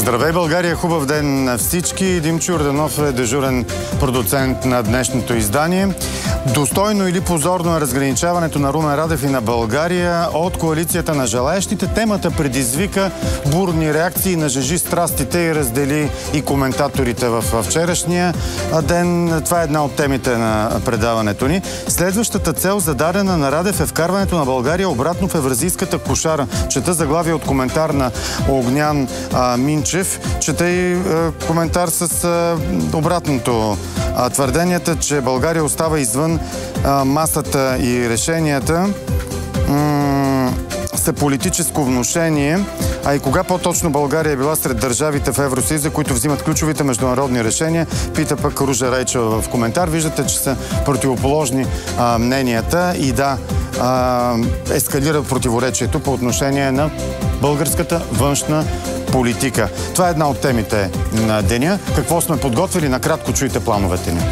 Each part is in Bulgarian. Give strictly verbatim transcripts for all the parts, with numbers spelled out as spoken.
Здравей, България! Хубав ден на всички! Димчо Йорданов е дежурен продуцент на днешното издание. Достойно или позорно е разграничаването на Румен Радев и на България от коалицията на желаещите. Темата предизвика бурни реакции, нажежи страстите и раздели и коментаторите в вчерашния ден. Това е една от темите на предаването ни. Следващата цел, зададена на Радев, е вкарването на България обратно в евразийската кошара. Чета заглавие от коментар на Огнян а, Минчев. Чета и а, коментар с а, обратното. А, твърденията, че България остава извън а, масата и решенията м- са политическо внушение. А и кога по-точно България е била сред държавите в Евросъюза, които взимат ключовите международни решения, пита пък Ружа Райчева в коментар. Виждате, че са противоположни а, мненията и да, а, ескалира противоречието по отношение на българската външна политика. Това е една от темите на деня. Какво сме подготвили? Накратко чуйте плановете ни.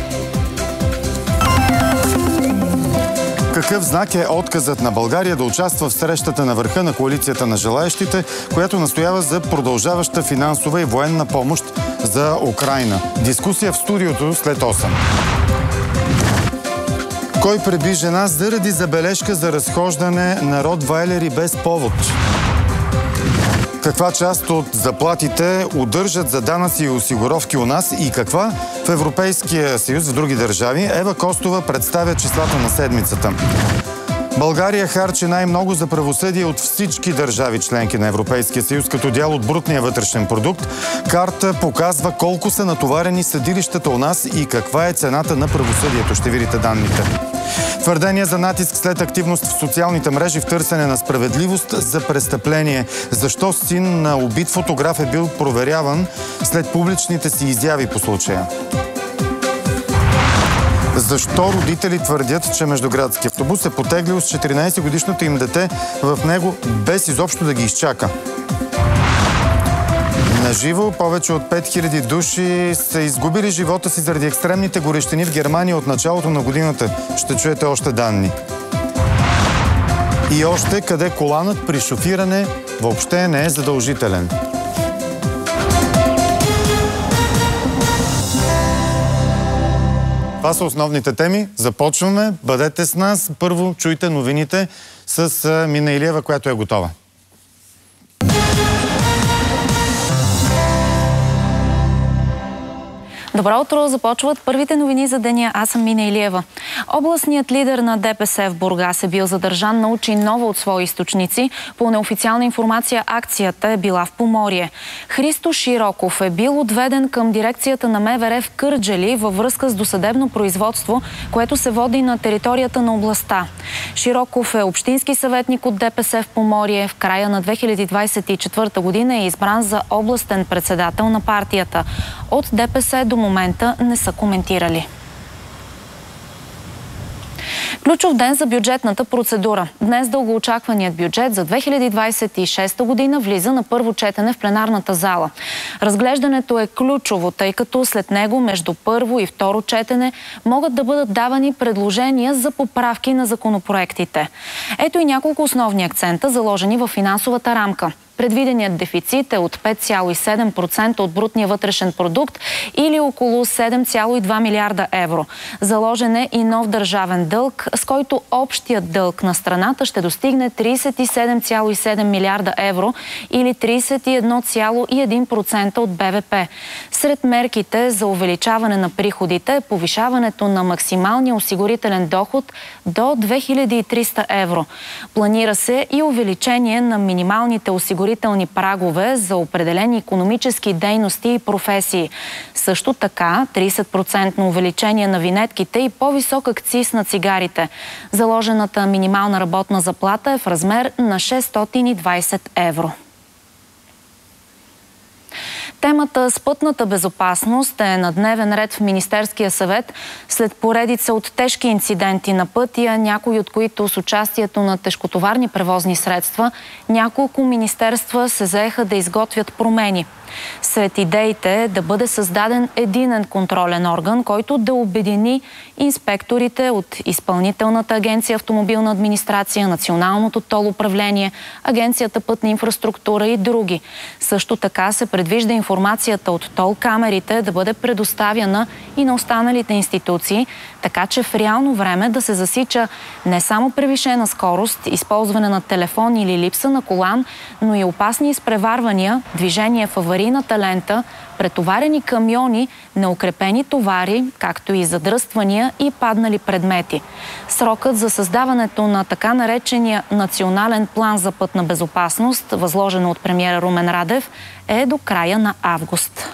Какъв знак е отказът на България да участва в срещата на върха на коалицията на желаещите, която настоява за продължаваща финансова и военна помощ за Украйна? Дискусия в студиото след осем. Кой преби жена заради забележка за разхождане на ротвайлери без повод? Каква част от заплатите удържат за данъци и осигуровки у нас и каква в Европейския съюз, в други държави? Ева Костова представя числата на седмицата. България харчи най-много за правосъдие от всички държави членки на Европейския съюз като дял от брутния вътрешен продукт. Карта показва колко са натоварени съдилищата у нас и каква е цената на правосъдието. Ще видите данните. Твърдения за натиск след активност в социалните мрежи в търсене на справедливост за престъпление. Защо син на убит фотограф е бил проверяван след публичните си изяви по случая? Защо родители твърдят, че междуградски автобус е потеглил с четиринайсетгодишното им дете в него без изобщо да ги изчака? Наживо повече от пет хиляди души са изгубили живота си заради екстремните горещини в Германия от началото на годината. Ще чуете още данни. И още къде коланът при шофиране въобще не е задължителен. Това са основните теми. Започваме. Бъдете с нас. Първо чуйте новините с Мина Илиева, която е готова. Добро утро! Започват първите новини за деня. Аз съм Мина Илиева. Областният лидер на ДПС в Бургас е бил задържан, научи ново от свои източници. По неофициална информация акцията е била в Поморие. Христо Широков е бил отведен към дирекцията на МВР в Кърджали във връзка с досъдебно производство, което се води на територията на областта. Широков е общински съветник от ДПС в Поморие. В края на две хиляди двайсет и четвърта година е избран за областен председател на партията. От ДПС до момента не са коментирали. Ключов ден за бюджетната процедура. Днес дългоочакваният бюджет за две хиляди двайсет и шеста година влиза на първо четене в пленарната зала. Разглеждането е ключово, тъй като след него между първо и второ четене могат да бъдат давани предложения за поправки на законопроектите. Ето и няколко основни акцента, заложени в финансовата рамка. Предвиденият дефицит е от пет цяло и седем процента от брутния вътрешен продукт или около седем цяло и два милиарда евро. Заложен е и нов държавен дълг, с който общият дълг на страната ще достигне трийсет и седем цяло и седем милиарда евро или трийсет и едно цяло и едно процента от БВП. Сред мерките за увеличаване на приходите е повишаването на максималния осигурителен доход до две хиляди и триста евро. Планира се и увеличение на минималните осигурителни прагове за определени икономически дейности и професии. Също така трийсет процента увеличение на винетките и по-висок акциз на цигарите. Заложената минимална работна заплата е в размер на шестстотин и двайсет евро. Темата с пътната безопасност е на дневен ред в Министерския съвет след поредица от тежки инциденти на пътя, някои от които с участието на тежкотоварни превозни средства. Няколко министерства се заеха да изготвят промени. Сред идеите е да бъде създаден единен контролен орган, който да обедини инспекторите от Изпълнителната агенция автомобилна администрация, Националното тол управление, Агенцията пътна инфраструктура и други. Също така се предвижда информацията от тол камерите да бъде предоставяна и на останалите институции, така че в реално време да се засича не само превишена скорост, използване на телефон или липса на колан, но и опасни изпреварвания, движение в аварийната лента, претоварени камиони, неукрепени товари, както и задръствания и паднали предмети. Срокът за създаването на така наречения национален план за пътна безопасност, възложено от премиера Румен Радев, е до края на август.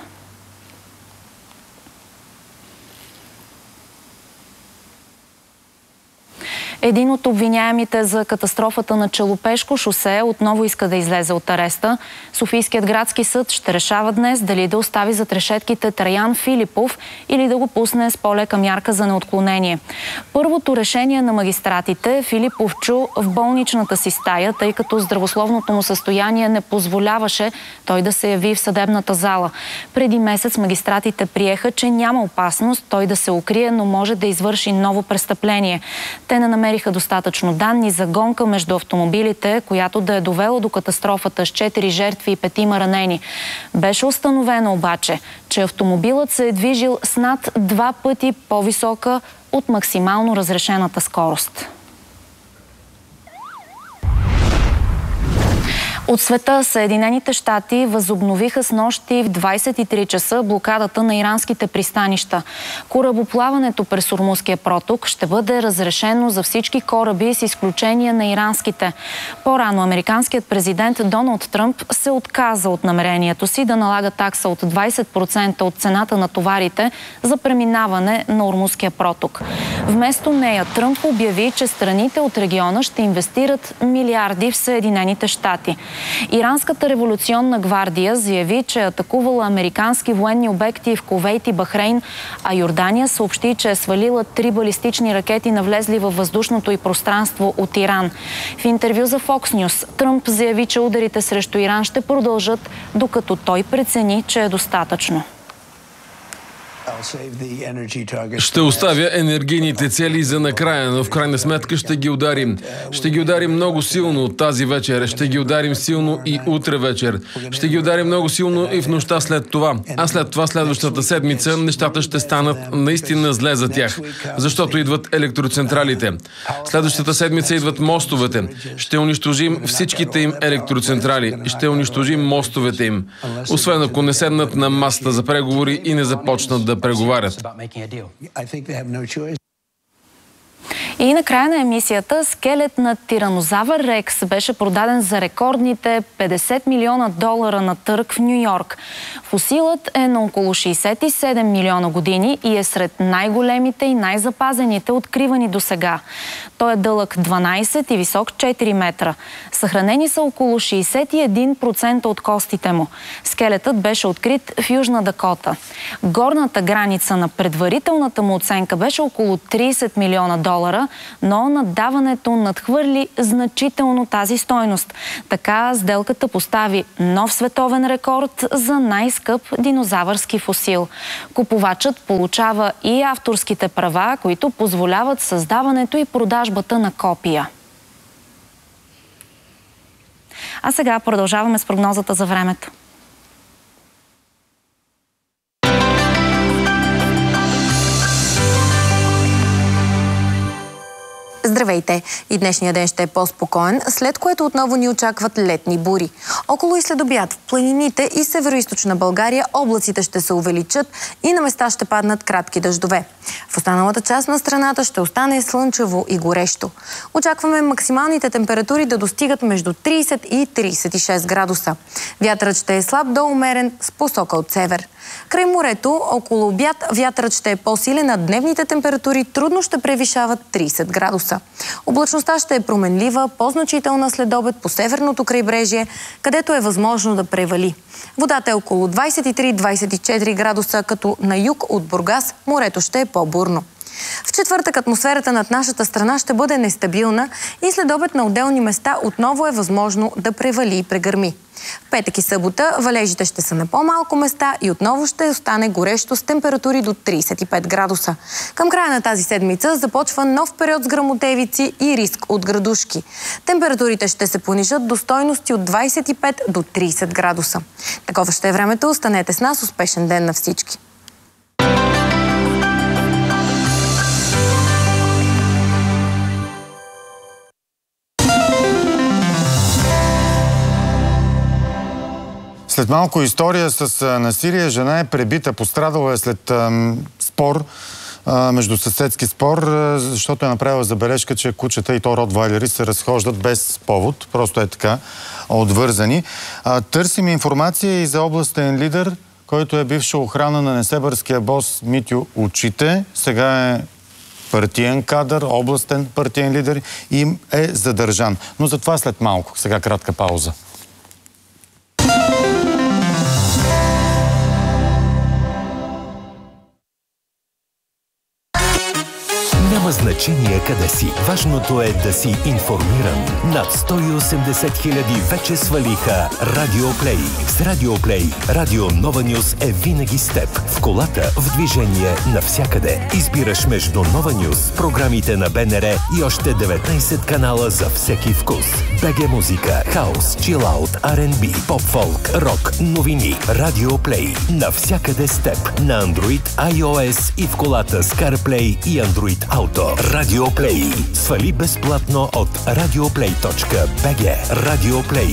Един от обвиняемите за катастрофата на Челопешко шосе отново иска да излезе от ареста. Софийският градски съд ще решава днес дали да остави зад решетките Траян Филипов или да го пусне с по-лека мярка за неотклонение. Първото решение на магистратите Филипов чу в болничната си стая, тъй като здравословното му състояние не позволяваше той да се яви в съдебната зала. Преди месец магистратите приеха, че няма опасност той да се укрие, но може да извърши ново престъпление. Те не намериха достатъчно данни за гонка между автомобилите, която да е довела до катастрофата с четири жертви и петима ранени. Беше установено обаче, че автомобилът се е движил с над два пъти по-висока от максимално разрешената скорост. От света Съединените щати възобновиха снощи в двайсет и три часа блокадата на иранските пристанища. Корабоплаването през Ормузския проток ще бъде разрешено за всички кораби с изключение на иранските. По-рано американският президент Доналд Тръмп се отказа от намерението си да налага такса от двайсет процента от цената на товарите за преминаване на Ормузския проток. Вместо нея Тръмп обяви, че страните от региона ще инвестират милиарди в Съединените щати. Иранската революционна гвардия заяви, че е атакувала американски военни обекти в Кувейт и Бахрейн, а Йордания съобщи, че е свалила три балистични ракети, навлезли във въздушното и пространство от Иран. В интервю за Fox News Тръмп заяви, че ударите срещу Иран ще продължат, докато той прецени, че е достатъчно. Ще оставя енергийните цели за накрая, но в крайна сметка ще ги ударим. Ще ги ударим много силно тази вечер, ще ги ударим силно и утре вечер. Ще ги ударим много силно и в нощта след това. А след това следващата седмица нещата ще станат наистина зле за тях, защото идват електроцентралите. Следващата седмица идват мостовете. Ще унищожим всичките им електроцентрали. Ще унищожим мостовете им. Освен ако не седнат на масата за преговори и не започнат да преговарят. И накрая на емисията скелет на тиранозавър Рекс беше продаден за рекордните петдесет милиона долара на търг в Ню Йорк. Фосилът е на около шейсет и седем милиона години и е сред най-големите и най-запазените откривани досега. Той е дълъг дванайсет и висок четири метра. Съхранени са около шейсет и един процента от костите му. Скелетът беше открит в Южна Дакота. Горната граница на предварителната му оценка беше около трийсет милиона долара, но наддаването надхвърли значително тази стойност. Така сделката постави нов световен рекорд за най-скъп динозавърски фосил. Купувачът получава и авторските права, които позволяват създаването и продажбата на копия. А сега продължаваме с прогнозата за времето. Здравейте! И днешния ден ще е по-спокоен, след което отново ни очакват летни бури. Около и след обяд в планините и североизточна България облаците ще се увеличат и на места ще паднат кратки дъждове. В останалата част на страната ще остане слънчево и горещо. Очакваме максималните температури да достигат между трийсет и трийсет и шест градуса. Вятърът ще е слаб до умерен с посока от север. Край морето, около обяд, вятърът ще е по-силен, а дневните температури трудно ще превишават трийсет градуса. Облачността ще е променлива, по-значителна следобед по северното крайбрежие, където е възможно да превали. Водата е около двадесет и три до двадесет и четири градуса, като на юг от Бургас морето ще е по-бурно. В четвъртък атмосферата над нашата страна ще бъде нестабилна и следобед на отделни места отново е възможно да превали и прегърми. В петък и събота валежите ще са на по-малко места и отново ще остане горещо с температури до тридесет и пет градуса. Към края на тази седмица започва нов период с гръмотевици и риск от градушки. Температурите ще се понижат до стойности от двадесет и пет до тридесет градуса. Такова ще е времето. Останете с нас. Успешен ден на всички! След малко история с насилие. Жена е пребита, пострадала е след ам, спор, а, междусъседски спор, а, защото е направила забележка, че кучета и то ротвайлери се разхождат без повод. Просто е така, отвързани. А, търсим информация и за областен лидер, който е бивша охрана на несебърския бос Митю Очите. Сега е партиен кадър, областен партиен лидер и е задържан. Но за това след малко. Сега кратка пауза. Няма значение къде си. Важното е да си информиран. Над сто и осемдесет хиляди вече свалиха Радио Плей. С Радио Плей Радио Нова Нюз е винаги с теб. В колата, в движение, навсякъде. Избираш между Нова Нюз, програмите на БНР и още деветнадесет канала за всеки вкус. БГ музика, хаус, чилаут, Ар енд Би, поп-фолк, рок, новини. Радио Плей. Навсякъде с теб. На Android, iOS и в колата с CarPlay и Android Auto. Радио Плей. Свали безплатно от радиоплей точка би джи. Радио Плей.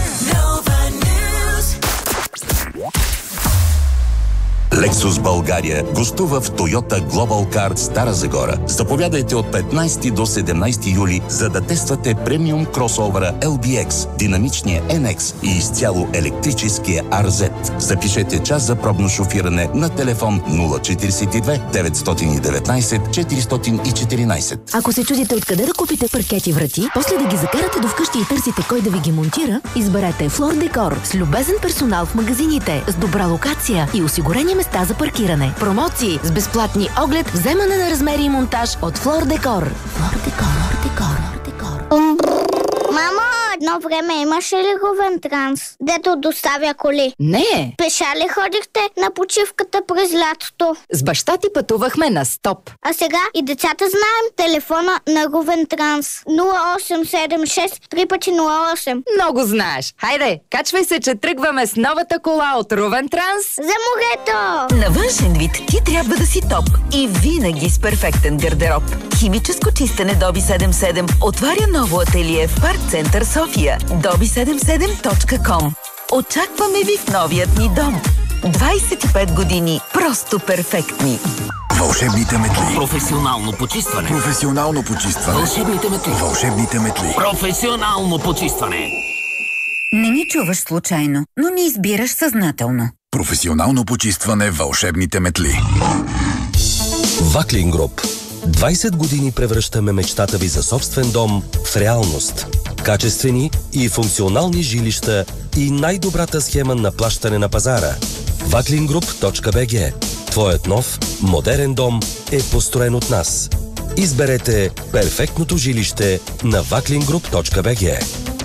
Lexus България гостува в Toyota Global Car Стара Загора. Заповядайте от петнадесети до седемнадесети юли, за да тествате премиум кросовъра Ел Би Екс, динамичния Ен Екс и изцяло електрическия Ар Зет. Запишете час за пробно шофиране на телефон нула четиридесет и две деветстотин и деветнадесет четиристотин и четиринадесет. Ако се чудите откъде да купите паркети врати, после да ги закарате до вкъщи и търсите кой да ви ги монтира, изберете Флор Декор с любезен персонал в магазините, с добра локация и осигурени места за паркиране. Промоции с безплатни оглед, вземане на размери и монтаж от Флор Декор. Флор Декор, Декор, Декор. Мамо, едно време имаше ли Рувен Транс, дето доставя коли? Не. Пеша ли ходихте на почивката през лятото? С баща ти пътувахме на стоп. А сега и децата знаем телефона на Рувен Транс. нула осем седем шест три пъти нула осем. Много знаеш. Хайде, качвай се, че тръгваме с новата кола от Рувен Транс. За морето! На външен вид ти трябва да си топ. И винаги с перфектен гардероб. Химическо чистене Доби седемдесет и седем отваря ново ателие в Парк Център София. доби седемдесет и седем точка ком. Очакваме ви в новият ни дом. двадесет и пет години. Просто перфектни. Вълшебните метли. Професионално почистване. Професионално почистване. Вълшебните метли. Вълшебните метли. Професионално почистване. Не ни чуваш случайно, но ни избираш съзнателно. Професионално почистване. Вълшебните метли. Ваклин Груп. двадесет години превръщаме мечтата ви за собствен дом в реалност. Качествени и функционални жилища и най-добрата схема на плащане на пазара. ваклин груп точка би джи. Твоят нов, модерен дом е построен от нас. Изберете перфектното жилище на ваклин груп точка би джи.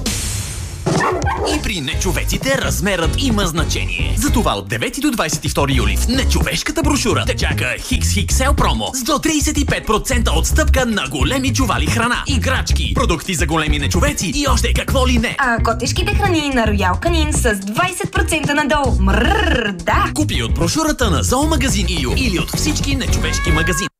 И при нечовеците размерът има значение. Затова от девети до двадесет и втори юли в нечовешката брошура те чака Хикс Хиксел промо с до тридесет и пет процента отстъпка на големи чували храна, играчки, продукти за големи нечовеци и още какво ли не. А котешките храни на Роял Канин с двадесет процента надолу. Мрррр, да! Купи от брошурата на Зоомагазин Ю или от всички нечовешки магазини.